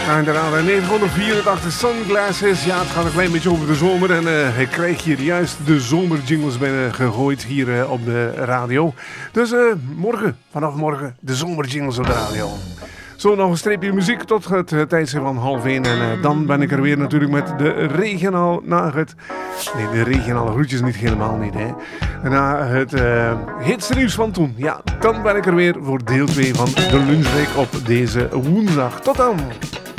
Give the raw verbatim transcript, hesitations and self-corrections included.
Ja, inderdaad, negentienhonderdvierentachtig Sunglasses. Ja, het gaat een klein beetje over de zomer. En uh, ik krijg hier juist de zomerjingles binnen gegooid hier uh, op de radio. Dus uh, morgen, vanaf morgen, de zomerjingles op de radio. Zo, nog een streepje muziek tot het uh, tijdstip van half één. En uh, dan ben ik er weer natuurlijk met de regionaal na het... Nee, de regionale groetjes niet helemaal niet, hè. Na het uh, hitste nieuws van toen. Ja, dan ben ik er weer voor deel twee van de lunchbreak op deze woensdag. Tot dan!